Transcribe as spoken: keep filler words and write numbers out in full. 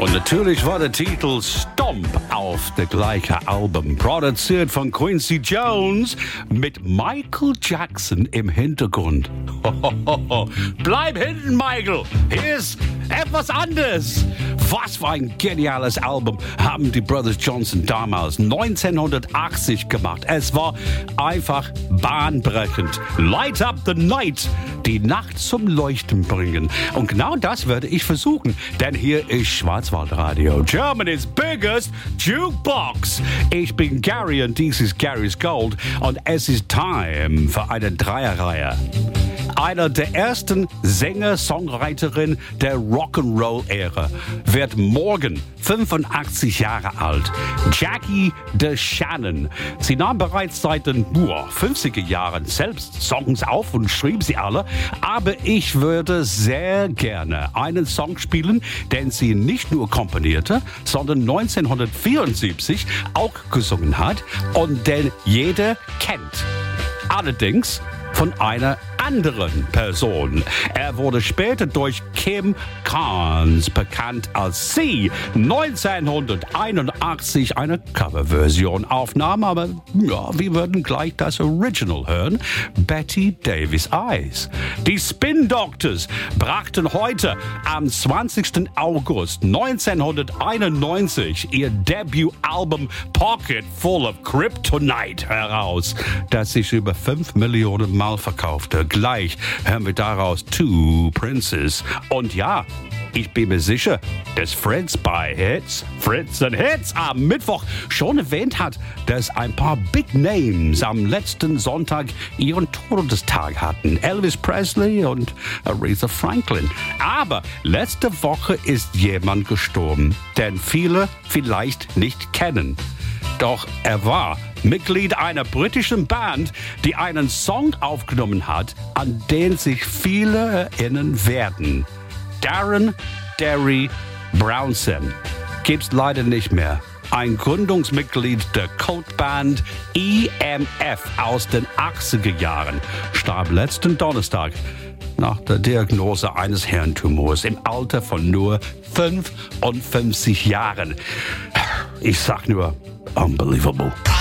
Und natürlich war der Titel Stomp auf der gleichen Album, produziert von Quincy Jones mit Michael Jackson im Hintergrund. Hohoho. Bleib hinten, Michael! Hier ist etwas anderes. Was für ein geniales Album haben die Brothers Johnson damals neunzehnhundertachtzig gemacht. Es war einfach bahnbrechend. Light up the night. Die Nacht zum Leuchten bringen. Und genau das werde ich versuchen. Denn hier ist Schwarzwaldradio, Germany's biggest jukebox. Ich bin Gary und dies ist Gary's Gold. Und es ist Time für eine Dreierreihe. Einer der ersten Sänger, Songwriterin der Rock'n'Roll-Ära wird morgen fünfundachtzig Jahre alt. Jackie DeShannon. Sie nahm bereits seit den boah, fünfziger Jahren selbst Songs auf und schrieb sie alle. Aber ich würde sehr gerne einen Song spielen, den sie nicht nur komponierte, sondern neunzehnhundertvierundsiebzig auch gesungen hat und den jeder kennt. Allerdings von einer anderen Person. Er wurde später durch Kim Carnes bekannt, als sie neunzehnhunderteinundachtzig eine Coverversion aufnahm, aber ja, wir würden gleich das Original hören. Betty Davis Eyes. Die Spin Doctors brachten heute am zwanzigsten August neunzehnhunderteinundneunzig ihr Debütalbum Pocket Full of Kryptonite heraus, das sich über fünf Millionen Mal verkaufte. Gleich hören wir daraus Two Princes. Und ja, ich bin mir sicher, dass Fritz bei Hits, Fritz and Hits am Mittwoch schon erwähnt hat, dass ein paar Big Names am letzten Sonntag ihren Todestag hatten. Elvis Presley und Aretha Franklin. Aber letzte Woche ist jemand gestorben, den viele vielleicht nicht kennen. Doch er war Mitglied einer britischen Band, die einen Song aufgenommen hat, an den sich viele erinnern werden. Darren Derry Brownson gibt's leider nicht mehr. Ein Gründungsmitglied der Kultband E M F aus den achtziger Jahren starb letzten Donnerstag nach der Diagnose eines Hirntumors im Alter von nur fünfundfünfzig Jahren. Ich sag nur, unbelievable.